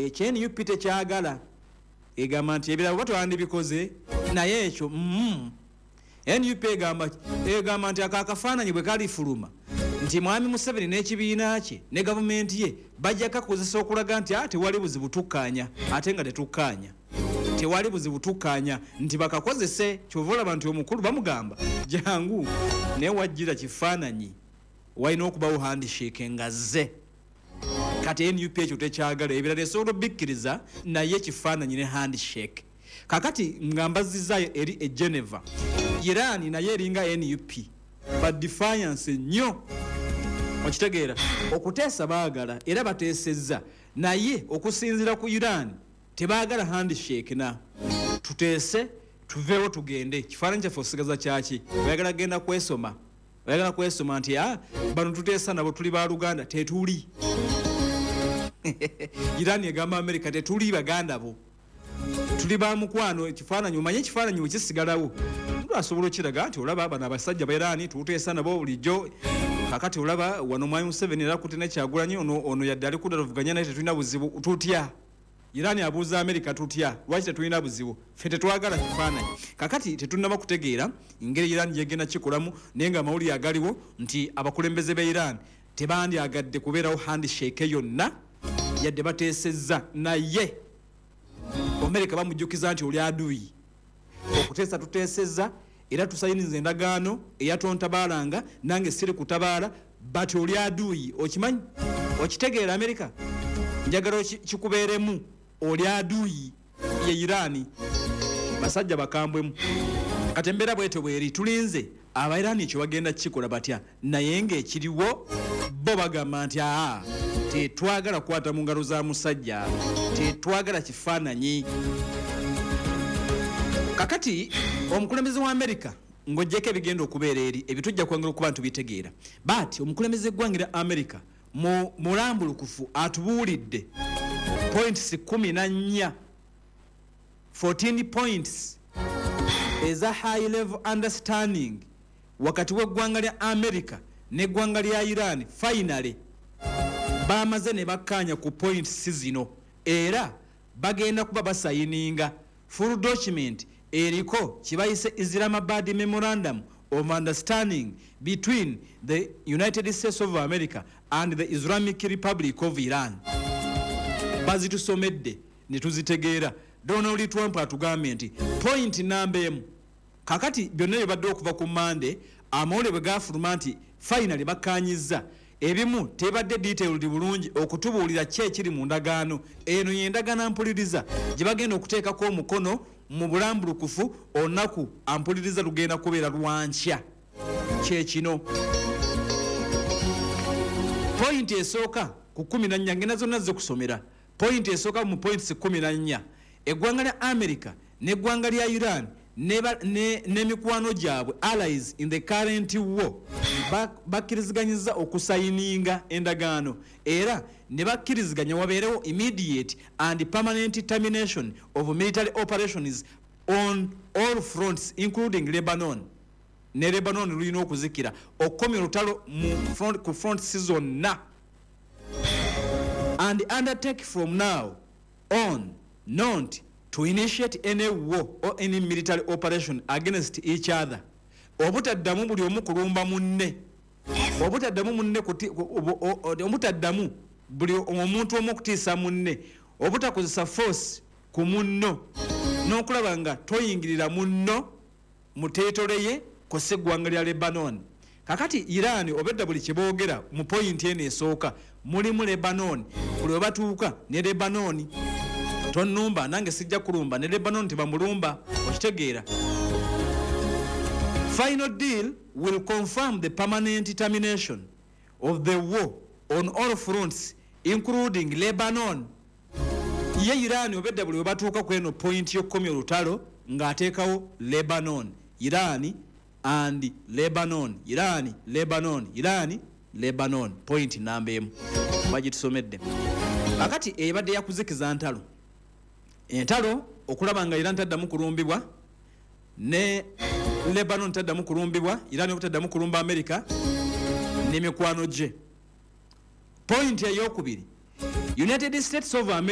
NUP tekyagala egamba nti ebirala oba twandibikoze naye ekyo NUP egamba nti akafaananyi bwe kalifuluma nti mwami Museveni n'ekibiina kye ne gavumenti ye bajja kakozesa okulaga nti tewali buzibu tukkaanya ate nga tetukkaanya tewali buzibu tukkaanya nti bakakozese kyova olaba nti omukulu bamugamba jangu naye wajjira kifaananyi walina okubawo handshake nga zze kati NUP ekyo tekyagala ebirala esobola obikkiriza naye kifaananyi ne handshake kakati nga mbazizaayo eri e Geneva Iran naye eringa NUP ba defiance nnyo okitegeera okuteesa baagala era bateesezza naye okusinziira ku Iran tebaagala handshake na tuteese tuveewo tugende kifaananyi kyaffe osigaza kyaki oyagala genda kwesoma nti bano tuteesa nabo tuli ba Luganda tetuli Iran egamba America tetuli baganda bo tuli ba mukwano ekifaananyi omanye ekifaananyi wekisigalawo asobola okiraga nti olaba bano abasajja ba Iran tuteesa nabo bulijjo kakati olaba wano mwami Museveni era kutene Kyagulanyi ono yadde ali kudavuganya naye tetulina buzibu tutya Iran abuuza America tutya lwaki tetulina buzibu ffe tetwagala kifaananyi kakati tetunnaba kutegeera engeri Iran yegenda kikolamu naye nga amawulire agaliwo nti abakulembeze ba Iran tebandyagadde kubeerawo handshake yonna yadde bateesezza naye America bamujjukiza nti oli aduyi okuteesa tuteesezza era tusayiniza endagaano eyatontabaalanga nange siri kutabaala bati oli aduyi okimanyi okitegeera America njagala kikubeeremu oli aduyi ye Iran basajja bakambwemu kati embeera bwete bweri tulinze abairani ekyo bagenda kikola batya naye ng'ekiriwo bo bagamba nti tetwagala kukwata mu ngalo za musajja tetwagala kifaananyi kakati omukulembeze wa America ng'oggyeko ebigenda okubeera eri ebitujja kwongera okuba ntubitegeera bati omukulembeze gw'eggwanga America mu mulambulukufu atubuulidde points 14 points eza high level understanding wakati w'eggwanga lya America n'eggwanga lya Iran finally bamaze ne bakkaanya ku points zino era bagenda kuba basayininga full document eriko kibayise Islamabad Memorandum of Understanding between the United States of America and the Islamic Republic of Iran. Bazitusomedde ne tuzitegeera. Donald Trump atugambye nti point number M kakati byonna ebadde okuva ku Monday amawulire bwe gafuluma nti finally bakkaanyizza ebimu tebadde detailed bulungi okutubuulira ki ekiri mu ndagaano eno y'endagaano mpuliriza gye bagenda okuteekako omukono mu bulambulukufu olunaku ampuliriza lugenda kubeera lwankya kyekino point esooka ku 14 ngenda zonna zikusomera point esooka mu points 14 eggwanga lya America n'eggwanga lya Iran n'emikwano gyabwe allies in the current war bakkiriziganyizza okusayininga endagaano era ne bakkiriziganya wabeerewo immediate and permanent termination of military operations on all fronts including Lebanon ne Lebanon lulina okuzikira okukomya olutalo ku fronts zonna and undertake from now on not to initiate any war or any military operation against each other obutaddamu buli omu kulumba munne obutaddamu buli omuntu omu okutiisa munne obutakozesa force ku munno n'okulaba nga toyingirira munno mu teetole ye kosa eggwanga lya Lebanon kakati Iran obedda buli kiboogera mu point eno esooka mulimu Lebanon buli webatuuka ne Lebanon tonumba nange sijja kulumba ne Lebanon tebamulumba okitegeera final deal will confirm the permanent termination of the war on all fronts including Lebanon ye Iran obedda buli webatuuka ku eno point y'okkomya olutalo ng'ateekawo Lebanon Iran and Lebanon Iran Lebanon point number M bagitusomedde akati ebadde yakuzikiza ntalo entalo okulaba nga Iran taddamu kulumbibwa ne Lebanon taddamu kulumbibwa Iran obutaddamu kulumba America n'emikwano gye point ey'okubiri United States of America